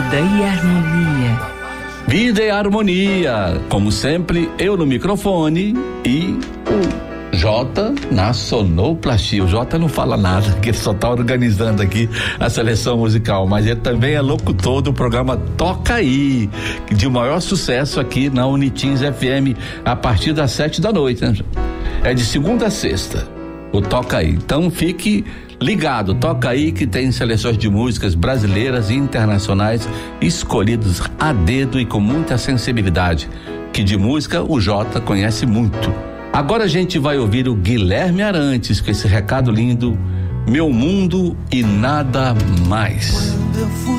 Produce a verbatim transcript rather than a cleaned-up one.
Vida e harmonia. Vida e harmonia. Como sempre, eu no microfone e o Jota na sonoplastia. O Jota não fala nada, que ele só tá organizando aqui a seleção musical, mas ele também é locutor do programa Toca Aí, de maior sucesso aqui na Unitins F M, a partir das sete da noite, né? É de segunda a sexta, o Toca Aí. Então fique ligado, Toca Aí, que tem seleções de músicas brasileiras e internacionais escolhidos a dedo e com muita sensibilidade, que de música o Jota conhece muito. Agora a gente vai ouvir o Guilherme Arantes com esse recado lindo: Meu Mundo e Nada Mais.